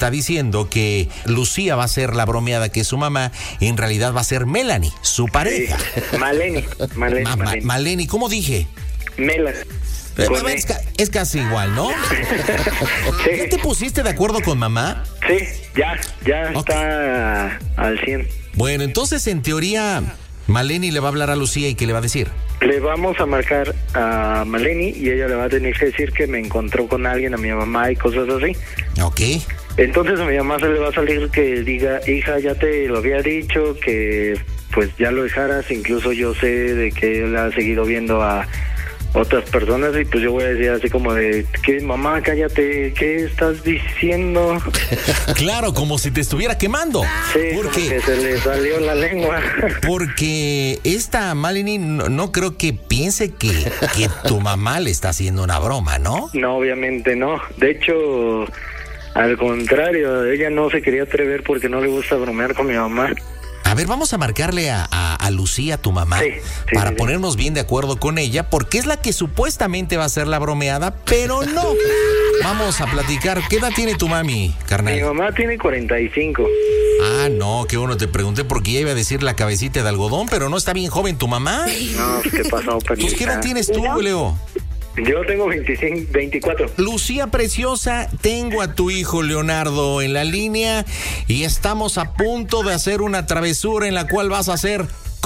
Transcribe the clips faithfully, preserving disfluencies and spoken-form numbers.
está diciendo que Lucía va a ser la bromeada, que su mamá en realidad va a ser Melanie, su pareja. Sí. Maleni. Maleni, Ma- Maleni. Maleni, ¿cómo dije? Mela. Eh, Con es, E. ca- es casi igual, ¿no? ¿Ya te pusiste de acuerdo con mamá? Sí, ya, ya Ok. está al cien. Bueno, entonces en teoría Maleni le va a hablar a Lucía y ¿qué le va a decir? Le vamos a marcar a Maleni y ella le va a tener que decir que me encontró con alguien, a mi mamá y cosas así. Ok. Entonces a mi mamá se le va a salir que diga, hija, ya te lo había dicho, que pues ya lo dejaras, incluso yo sé de que él ha seguido viendo a otras personas y pues yo voy a decir así como de, que mamá, cállate, ¿qué estás diciendo? Claro, como si te estuviera quemando. Sí, ¿Por como qué? que se le salió la lengua. Porque esta Maleni no, no creo que piense que, que tu mamá le está haciendo una broma, ¿no? No, obviamente no. De hecho, al contrario, ella no se quería atrever porque no le gusta bromear con mi mamá. A ver, vamos a marcarle a, a, a Lucía, tu mamá, Sí, sí, para sí, sí. ponernos bien de acuerdo con ella, porque es la que supuestamente va a ser la bromeada, pero no. Vamos a platicar. ¿Qué edad tiene tu mami, Mi carnal? mamá tiene cuarenta y cinco. Ah, no, qué bueno, te pregunté porque ya iba a decir la cabecita de algodón, pero no está bien joven tu mamá. No, ¿qué pasó, Pues, ¿qué edad perrita? tienes tú, Leo? Yo tengo veinticinco, veinticuatro. Lucía preciosa, tengo a tu hijo Leonardo en la línea y estamos a punto de hacer una travesura en la cual vas a ser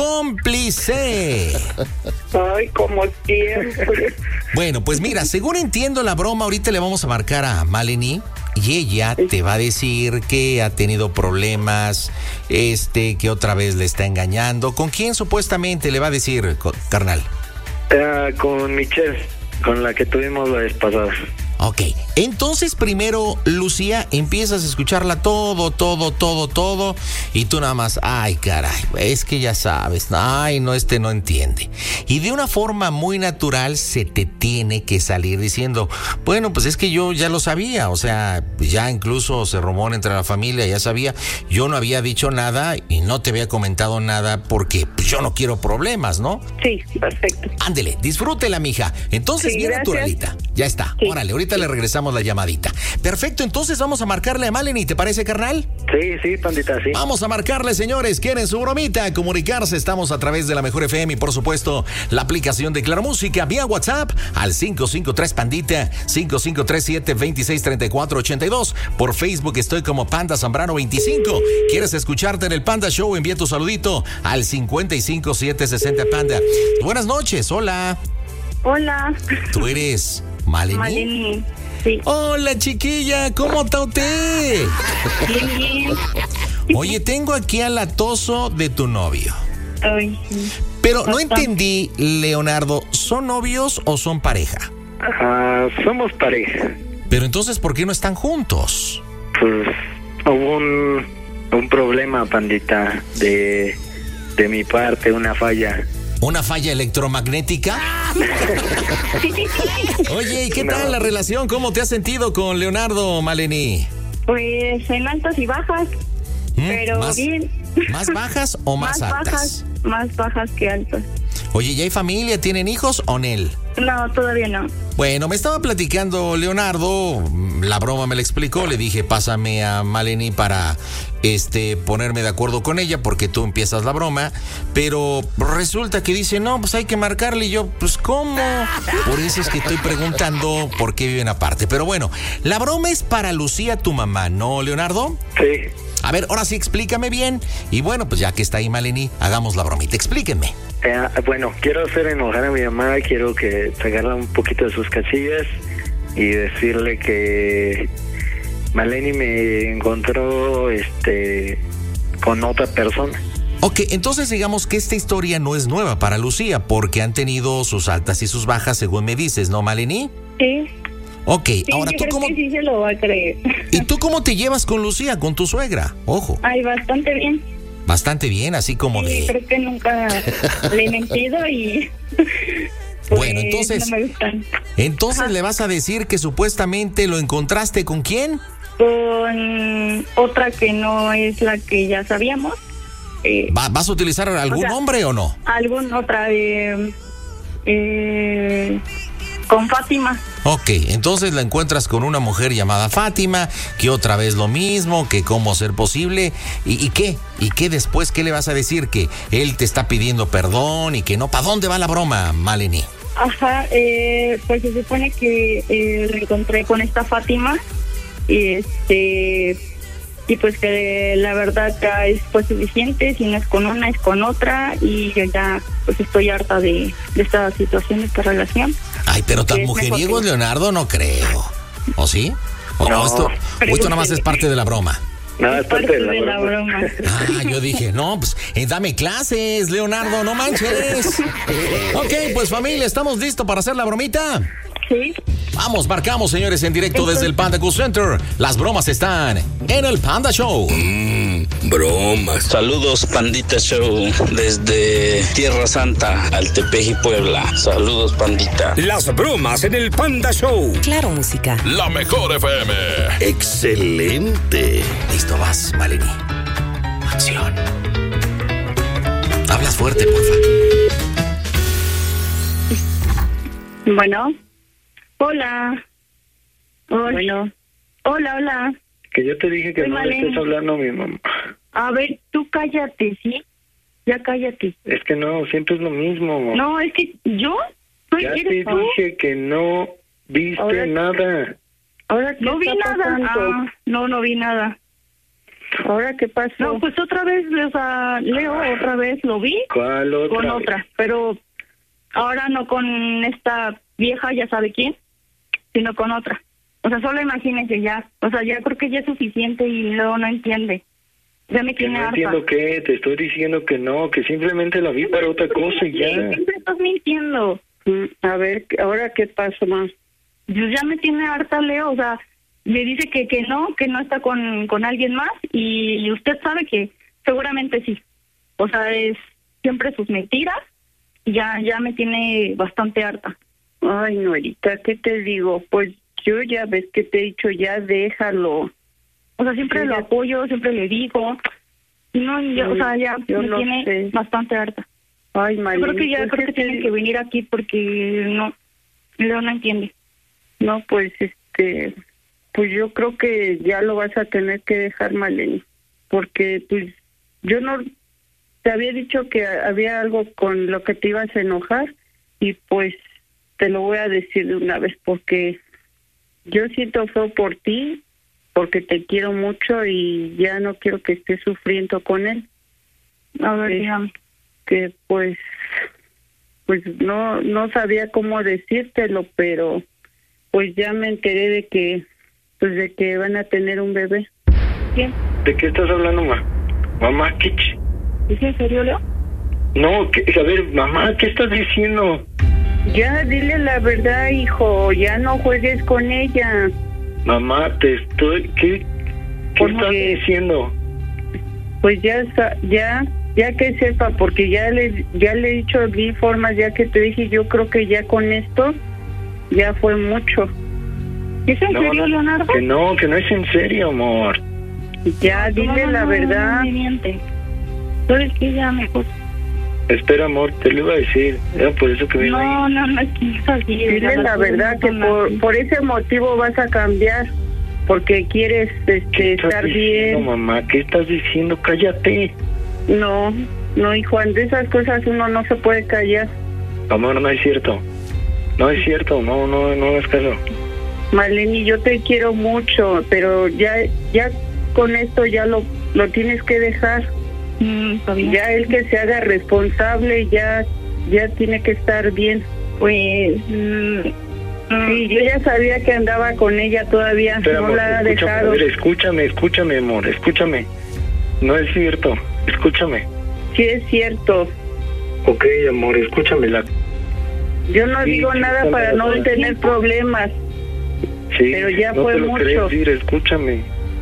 cómplice. Ay, como siempre. Bueno, pues mira, según entiendo la broma, ahorita le vamos a marcar a Maleni y ella te va a decir que ha tenido problemas, este, que otra vez le está engañando. ¿Con quién supuestamente le va a decir, co- carnal? Uh, con Michelle, con la que tuvimos la vez pasada. Ok, entonces primero, Lucía, empiezas a escucharla todo, todo, todo, todo, y tú nada más, ay, caray, es que ya sabes, ay, no, este no entiende. Y de una forma muy natural se te tiene que salir diciendo, bueno, pues es que yo ya lo sabía, o sea, ya incluso se rumora entre la familia, ya sabía, yo no había dicho nada y no te había comentado nada porque pues, yo no quiero problemas, ¿no? Sí, perfecto. Ándele, disfrútela, mija. Entonces, Sí, bien gracias. naturalita. Ya está. Sí. Órale, ahorita le regresamos la llamadita. Perfecto, entonces vamos a marcarle a Maleni, ¿te parece, carnal? Sí, sí, pandita, sí. Vamos a marcarle, señores. ¿Quieren su bromita? Comunicarse. Estamos a través de la Mejor F M y, por supuesto, la aplicación de Claro Música vía WhatsApp al cinco cinco tres Pandita, cinco cinco tres siete, dos seis tres cuatro ocho dos. Por Facebook estoy como Panda Zambrano veinticinco. ¿Quieres escucharte en el Panda Show? Envía tu saludito al cincuenta y cinco siete sesenta Panda. Buenas noches, hola. Hola, ¿Tú eres Maleni? Maleni. Sí, Hola, chiquilla, ¿cómo está usted? bien, bien. Oye, tengo aquí al atoso de tu novio. Ay, sí. Pero no Bastante. entendí, Leonardo, ¿son novios o son pareja? Ah, somos pareja. Pero entonces, ¿por qué no están juntos? Pues hubo un, un problema, pandita, de, de mi parte, una falla. ¿Una falla electromagnética? Oye, ¿y qué No. tal la relación? ¿Cómo te has sentido con Leonardo, Maleni? Pues en altas y bajas, ¿Mm? pero ¿Más, bien. ¿Más bajas o más, Más altas? bajas, más bajas que altas. Oye, ¿ya hay familia? ¿Tienen hijos o Nel? No, todavía no. Bueno, me estaba platicando Leonardo, la broma me la explicó, le dije, pásame a Maleni para este ponerme de acuerdo con ella porque tú empiezas la broma, pero resulta que dice, no, pues hay que marcarle y yo, pues ¿cómo? Por eso es que estoy preguntando por qué viven aparte. Pero bueno, la broma es para Lucía, tu mamá, ¿no, Leonardo? Sí. A ver, ahora sí explícame bien y bueno, pues ya que está ahí Maleni, hagamos la bromita, explíquenme. Eh, bueno, quiero hacer enojar a mi mamá, quiero que sacarla un poquito de sus casillas y decirle que Maleni me encontró este con otra persona. Ok, entonces digamos que esta historia no es nueva para Lucía porque han tenido sus altas y sus bajas, según me dices, ¿no, Maleni? Sí, Ok, sí, ahora yo tú creo cómo... que sí se lo va a creer. ¿Y tú cómo te llevas con Lucía, con tu suegra? Ojo, Ay, bastante bien. bastante bien, así como Sí, de... creo que nunca le he mentido y... pues, Bueno, entonces- no me gustan. Entonces Ajá. le vas a decir que supuestamente lo encontraste ¿con quién? Con otra que no es la que ya sabíamos. Eh, ¿Va- ¿Vas a utilizar algún sea- nombre o no? algún otra... Eh, eh, Con Fátima. Ok, entonces la encuentras con una mujer llamada Fátima, que otra vez lo mismo, que cómo ser posible, ¿y, y qué? ¿Y qué después? ¿Qué le vas a decir? Que él te está pidiendo perdón y que no. ¿Para dónde va la broma, Maleni? Ajá, eh, pues se supone que eh, lo encontré con esta Fátima y este y pues que la verdad ya es pues suficiente, si no es con una es con otra y yo ya pues estoy harta de, de esta situación, de esta relación. Ay, pero tan Es mujeriego que... Leonardo no creo. ¿O sí? ¿O no, esto, o esto nada más es parte de la broma? Nada, es parte, parte de, la, de la broma. Ah, yo dije, no, pues eh, dame clases, Leonardo, no manches. Ok, pues familia, ¿estamos listos para hacer la bromita? Sí. Vamos, marcamos, señores, en directo desde el Panda Cool Center. Las bromas están en el Panda Show. Mmm, bromas. Saludos, Pandita Show, desde Tierra Santa, Altepeji, Puebla. Saludos, Pandita. Las bromas en el Panda Show. Claro, música. La mejor F M. Excelente. Listo, vas, Maleni. Acción. Hablas fuerte, porfa. Bueno. Hola. Hola. Bueno. Hola, hola. Que yo te dije que Soy no Maleni. le estés hablando a mi mamá. A ver, tú cállate, ¿sí? Ya cállate. Es que no, siempre es lo mismo. No, es que yo soy ya te eres tú. dije que no viste Ahora- nada. Ahora no vi nada. Ah, no, no vi nada. ¿Ahora qué pasó? No, pues otra vez, o sea, Leo, otra vez lo vi. ¿Cuál otra? Con vez? otra, pero ahora no con esta vieja, ya sabe quién, sino con otra. O sea, solo imagínese ya. O sea, ya creo que ya es suficiente y luego no entiende. Ya me Que tiene no harta. entiendo qué, te estoy diciendo que no, que simplemente la vi para otra cosa y Sí, ya. siempre estás mintiendo. Mm, A ver, ¿ahora qué pasó más? Pues ya me tiene harta, Leo. O sea, me dice que, que no, que no está con, con alguien más y, y usted sabe que seguramente sí. O sea, es siempre sus mentiras y ya, ya me tiene bastante harta. Ay, Norita, ¿qué te digo? Pues yo ya ves que te he dicho, ya déjalo. O sea, siempre Sí, lo ya. apoyo, siempre le digo. Y no, ya, o sea, ya Yo me lo tiene sé. bastante harta. Ay, Yo Maleni, creo que ya pues, creo que ¿qué te tiene digo? que venir aquí porque no, Leo no entiende. No, pues, este, pues yo creo que ya lo vas a tener que dejar, Maleni, porque pues yo no te había dicho que había algo con lo que te ibas a enojar y pues te lo voy a decir de una vez porque yo siento feo por ti, porque te quiero mucho y ya no quiero que estés sufriendo con él. A ver, Sí. dígame. Que pues, pues no, no sabía cómo decírtelo, pero pues ya me enteré de que, pues de que van a tener un bebé. ¿Quién? ¿De qué estás hablando, ma? Mamá, ¿qué? ch- ¿Es en serio, Leo? No, que, a ver, mamá, ¿qué estás diciendo? Ya, dile la verdad, hijo, ya no juegues con ella. Mamá, te estoy... ¿Qué, qué ¿Por estás qué? diciendo? Pues ya, sa- ya, ya que sepa, porque ya le, ya le he dicho mil formas, ya que te dije, yo creo que ya con esto, ya fue mucho. ¿Es en No, serio, Leonardo? Que no, que no es en serio, amor. Ya, Tu dile mamá la no verdad. me miente. ¿Sabes qué? Ya mejor. Espera, amor, te lo iba a decir. Era por eso que vine ahí. No, no, no es que es así. Dile las la cosas verdad no que son por, así. por ese motivo vas a cambiar, porque quieres ¿Qué este, estás estar diciendo, bien. mamá? ¿Qué estás diciendo? Cállate. No, no, hijo, de esas cosas uno no se puede callar. Amor, no es cierto. No es cierto, no, no, no es caso. Maleni, yo te quiero mucho, pero ya, ya con esto ya lo, lo tienes que dejar. Mm, está bien. Ya él que se haga responsable, ya, ya tiene que estar bien. Pues... mm, Sí, yo ya sabía que andaba con ella todavía, Espera, no amor, la ha escúchame, dejado. a ver, escúchame, escúchame, amor, escúchame. No es cierto, escúchame. Sí es cierto. Ok, amor, escúchame. La... Yo no Sí, digo sí, nada está para no bien. tener problemas. Sí, Pero ya no fue te lo mucho. quería decir, escúchame.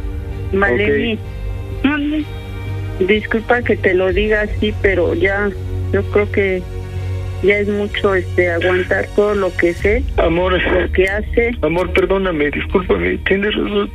Maleni, ¿dónde? disculpa que te lo diga así, pero ya, yo creo que ya es mucho este aguantar todo lo que sé, Amor, lo que hace. amor, perdóname, discúlpame, tienes razón.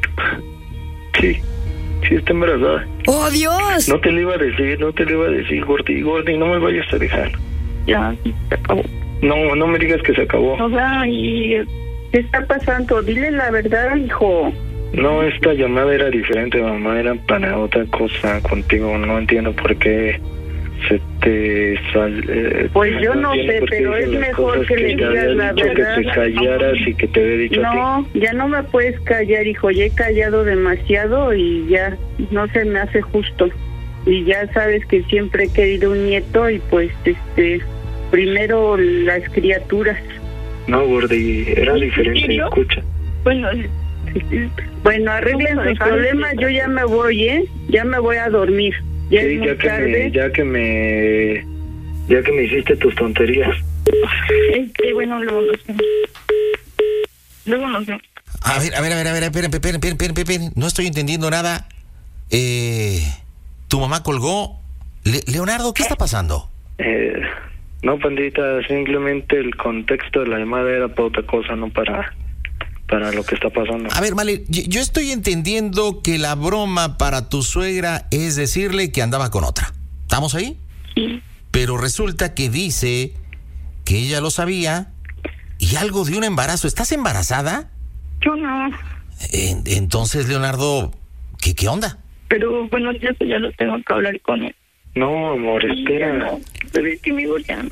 Sí, sí está embarazada. ¡Oh, Dios! No te lo iba a decir, no te lo iba a decir, Gordy, Gordy, no me vayas a dejar. Ya, se acabó. No, no me digas que se acabó. O sea, ¿y qué está pasando? Dile la verdad, hijo. No, esta llamada era diferente, mamá, era para otra cosa contigo. No entiendo por qué se te sal... Eh, pues yo no sé, por qué pero es dices las mejor cosas que le ya digas había la dicho verdad. que te callaras y que te había dicho a ti. No, ya no me puedes callar, hijo. Ya he callado demasiado y ya no se me hace justo. Y ya sabes que siempre he querido un nieto y pues, este, primero las criaturas. No, Gordy, era diferente, escucha. Bueno, Bueno, arreglen sus problemas, yo ya me voy, ¿eh? Ya me voy a dormir. Ya Sí, es muy ya que, tarde. me, ya que me... Ya que me hiciste tus tonterías. este, bueno, luego nos vemos. Luego nos vemos. A ver, a ver, a ver, a ver, esperen, esperen, esperen, esperen, esperen. No estoy entendiendo nada. Eh, tu mamá colgó. Le- Leonardo, ¿qué está pasando? Eh, no, pandita, simplemente el contexto de la llamada era para otra cosa, no para... para lo que está pasando. A ver, Male, yo, yo estoy entendiendo que la broma para tu suegra es decirle que andaba con otra. ¿Estamos ahí? Sí. Pero resulta que dice que ella lo sabía y algo de un embarazo. ¿Estás embarazada? Yo no. En- entonces, Leonardo, ¿qué, qué onda? Pero bueno, yo eso ya lo tengo que hablar con él. No, amor, Y ya espera. no. Pero es que mi hijo ya no.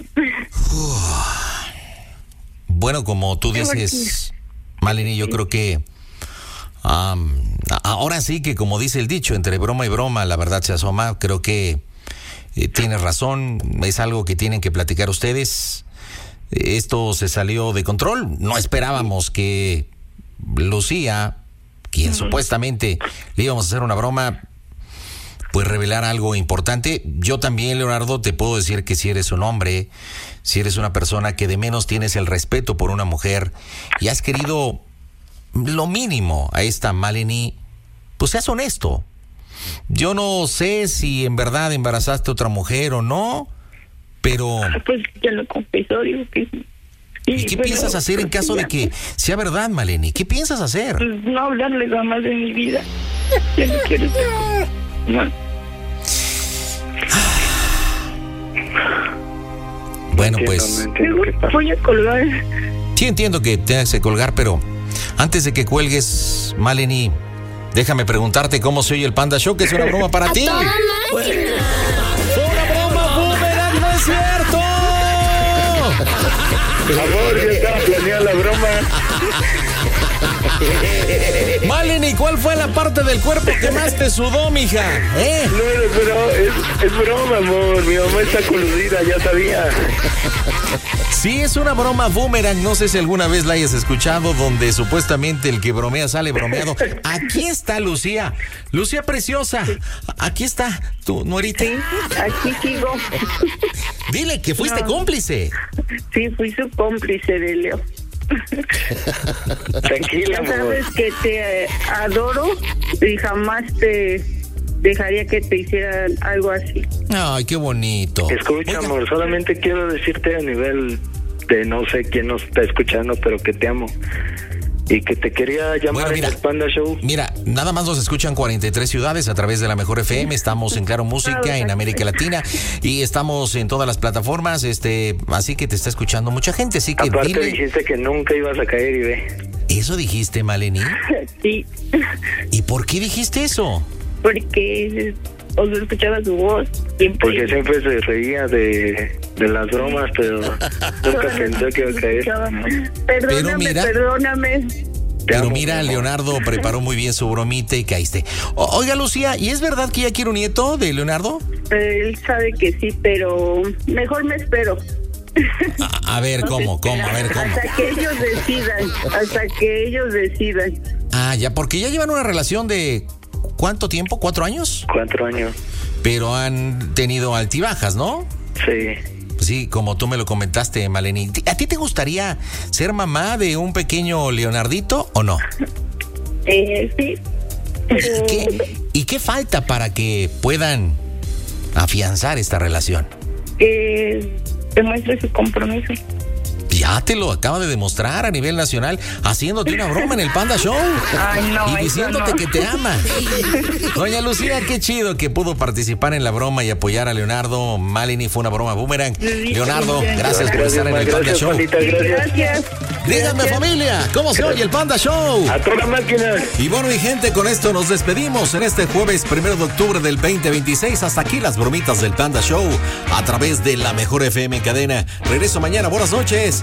Bueno, como tú dices, Maleni, yo creo que um, ahora sí que, como dice el dicho, entre broma y broma la verdad se asoma. Creo que eh, tienes razón, es algo que tienen que platicar ustedes. Eh, Esto se salió de control. No esperábamos que Lucía, quien uh-huh. supuestamente le íbamos a hacer una broma, pues revelar algo importante. Yo también, Leonardo, te puedo decir que si eres un hombre, si eres una persona que de menos tienes el respeto por una mujer y has querido lo mínimo a esta Maleni, pues seas honesto. Yo no sé si en verdad embarazaste a otra mujer o no, pero... Pues ya lo confesó, digo que sí. ¿Y qué piensas hacer en caso de que sea verdad, Maleni? ¿Qué piensas hacer? Pues no hablarle jamás de mi vida. Ya no quiero estar con... No. Bueno, Entiendo, pues... no entiendo qué pasa. Voy a colgar. Sí entiendo que tengas que colgar, pero antes de que cuelgues, Maleni, déjame preguntarte cómo se oye el Panda Show, que es una broma para ti. Toda máquina. ¡Una broma, boomerang! ¡No es cierto! Amor, ya estaba planeada la broma. Maleni, ¿cuál fue la parte del cuerpo que más te sudó, mija? ¿Eh? No, es, bro, es, es broma, amor. Mi mamá está coludida, ya sabía. Sí, es una broma boomerang. No sé si alguna vez la hayas escuchado, donde supuestamente el que bromea sale bromeado. Aquí está Lucía. Lucía preciosa. Aquí está tu nuerita. Sí, aquí sigo. Dile que fuiste No. cómplice. Sí, fui su cómplice de Leo. Tranquila, Ya amor. sabes que te eh, adoro y jamás te dejaría que te hicieran algo así. Ay, qué bonito. Escucha, Oiga, amor, solamente quiero decirte a nivel de no sé quién nos está escuchando, pero que te amo. Y que te quería llamar Bueno, mira. en el Panda Show. Mira, nada más nos escuchan cuarenta y tres ciudades a través de la Mejor F M. Estamos en Claro Música, en América Latina, y estamos en todas las plataformas, este, así que te está escuchando mucha gente, así que Aparte dile... dijiste que nunca ibas a caer y ve. ¿Eso dijiste, Maleni? Sí. ¿Y por qué dijiste eso? Porque os escuchaba su voz siempre. Porque siempre se reía de, de las bromas, pero nunca pensé que iba a caer. Perdóname, mira- perdóname. Pero amo, mira, mi amor. Leonardo preparó muy bien su bromita y caíste. O- oiga, Lucía, ¿y es verdad que ya quiere un nieto de Leonardo? Él sabe que sí, pero mejor me espero. A, a ver, ¿cómo? ¿Cómo? A ver, ¿cómo? Hasta que ellos decidan, hasta que ellos decidan. Ah, ya, porque ya llevan una relación de... ¿Cuánto tiempo? ¿Cuatro años? Cuatro años. Pero han tenido altibajas, ¿no? Sí. Pues sí, como tú me lo comentaste, Maleni. ¿A ti te gustaría ser mamá de un pequeño Leonardito o no? Eh, sí. ¿Y qué, y qué falta para que puedan afianzar esta relación? Que demuestre su compromiso. Y ya te lo acaba de demostrar a nivel nacional, haciéndote una broma en el Panda Show. Ay, no, y diciéndote no. que te ama. Doña Lucía, qué chido que pudo participar en la broma y apoyar a Leonardo. Malini, fue una broma boomerang. Leonardo, gracias por estar en el Panda gracias, Show. Pandita, gracias. Gracias. Díganme, familia, ¿cómo se oye el Panda Show? A toda máquina. Y bueno, mi gente, con esto nos despedimos en este jueves primero de octubre del veinte veintiséis. Hasta aquí las bromitas del Panda Show a través de la mejor F M cadena. Regreso mañana. Buenas noches.